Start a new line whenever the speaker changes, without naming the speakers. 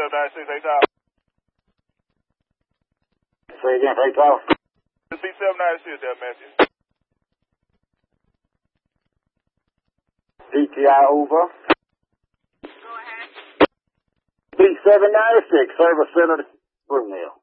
B796, 8 Tower.
Say again, 8 Tower.
B796 there, Matthew.
DTI over.
Go ahead.
B796, Service Center, Springdale.